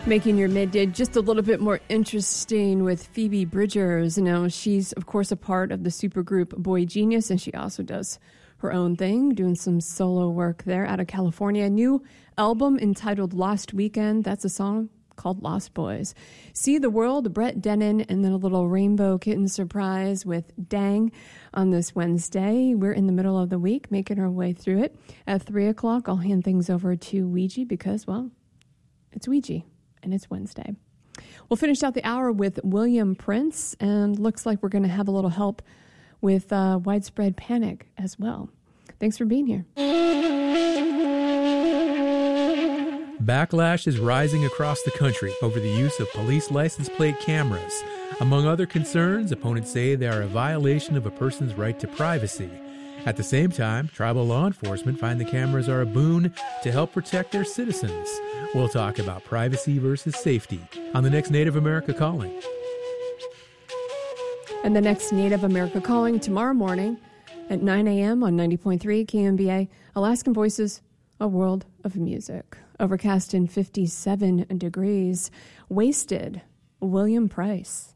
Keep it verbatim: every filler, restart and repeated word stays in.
Making your midday just a little bit more interesting with Phoebe Bridgers. You know, she's, of course, a part of the supergroup Boy Genius, and she also does her own thing, doing some solo work there out of California. A new album entitled Lost Weekend. That's a song called Lost Boys. See the World, Brett Dennen, and then a little Rainbow Kitten surprise with Dang on this Wednesday. We're in the middle of the week, making our way through it. At three o'clock, I'll hand things over to Ouija because, well, it's Ouija. And it's Wednesday. We'll finish out the hour with William Prince, and looks like we're going to have a little help with uh, Widespread Panic as well. Thanks for being here. Backlash is rising across the country over the use of police license plate cameras. Among other concerns, opponents say they are a violation of a person's right to privacy. At the same time, tribal law enforcement find the cameras are a boon to help protect their citizens. We'll talk about privacy versus safety on the next Native America Calling. And the next Native America Calling tomorrow morning at nine a.m. on ninety point three K M B A, Alaskan Voices, a world of music. Overcast and fifty-seven degrees. Wasted, William Price.